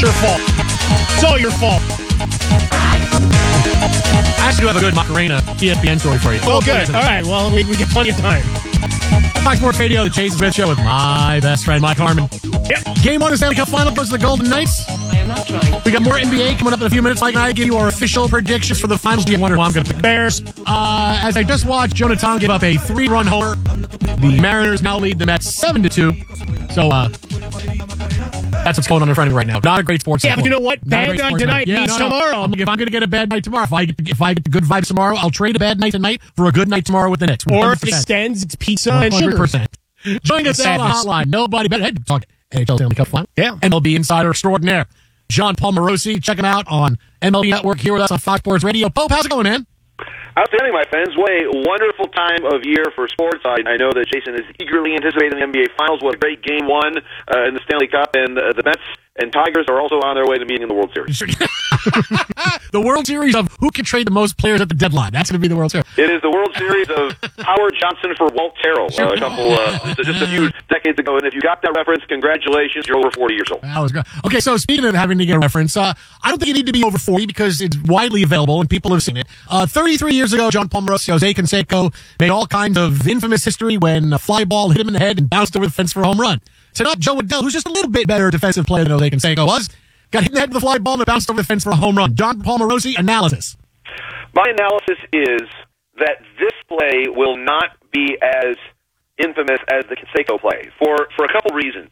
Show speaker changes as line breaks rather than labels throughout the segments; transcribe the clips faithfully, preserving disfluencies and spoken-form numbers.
It's your fault. It's all your fault.
I actually do have a good Macarena E S P N story for you.
Oh, good. All right. Well, we, we get plenty of time.
Fox Sports Radio, the Jason Smith Show with my best friend, Mike Harmon.
Yep.
Game one of the Stanley Cup Final goes to the Golden Knights.
I am not trying.
We got more N B A coming up in a few minutes. Mike and I give you our official predictions for the finals. Do you wonder who I'm going to pick? Bears. Uh, as I just watched, Jonathan give up a three-run homer. The Mariners now lead the Mets seven to two. So, uh, that's what's going on in front of me right now. Not a great sports
Yeah,
night.
but you know what?
Not a
Bad
great
night
sports
tonight
Yeah,
means
no, no.
tomorrow.
I'm- if I'm going to get a bad night tomorrow, if I get if I get the good vibes tomorrow, I'll trade a bad night tonight for a good night tomorrow with the Knicks.
Or if it
one hundred percent.
extends, it's pizza and
one hundred
sugar.
percent. Join us on the
Sadness.
hotline. Nobody better. Hey, talk N H L Stanley Cup Final.
Yeah.
M L B Insider Extraordinaire. John Paul Morosi. Check him out on M L B Network here with us on Fox Sports Radio. Pope, how's it going, man?
Outstanding, my friends. What a wonderful time of year for sports. I, I know that Jason is eagerly anticipating the N B A Finals. What a great game one uh, in the Stanley Cup. And uh, the Mets and Tigers are also on their way to being in the World Series.
The World Series of who can trade the most players at the deadline. That's going to be the World Series.
It is the World Series of Howard Johnson for Walt Terrell uh, a couple, uh, just, just a few decades ago. And if you got that reference, congratulations. You're over forty years old.
That was good. Okay, so speaking of having to get a reference, uh, I don't think you need to be over forty because it's widely available and people have seen it. Uh, thirty-three years ago, John Paul Morosi, Jose Canseco made all kinds of infamous history when a fly ball hit him in the head and bounced over the fence for a home run. Tonight, Joe Waddell, who's just a little bit better defensive player than Jose Canseco was, got hit in the head with a fly ball and it bounced over the fence for a home run. John Paul Morosi, analysis.
My analysis is that this play will not be as infamous as the Canseco play for, for a couple reasons.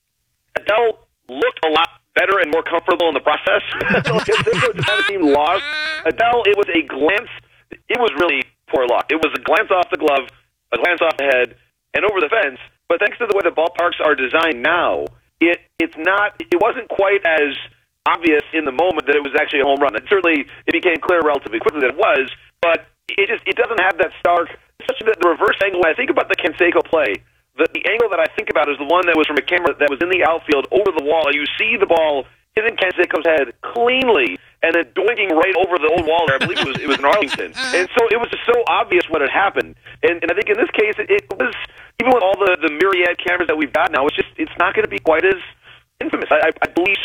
Adele looked a lot better and more comfortable in the process. Canseco just kind of seemed lost. Adele, it was a glance. It was really poor luck. It was a glance off the glove, a glance off the head, and over the fence. But thanks to the way the ballparks are designed now, it it's not. It wasn't quite as obvious in the moment that it was actually a home run. And certainly, it became clear relatively quickly that it was. But it just it doesn't have that stark, especially the, the reverse angle. When I think about the Canseco play, the, the angle that I think about is the one that was from a camera that was in the outfield over the wall, and you see the ball hitting Canseco's head cleanly, and then doinking right over the old wall there. I believe it was it was in Arlington, and so it was just so obvious what had happened. And, and I think in this case, it, it was, even with all the, the myriad cameras that we've got now, it's just it's not going to be quite as infamous. I, I believe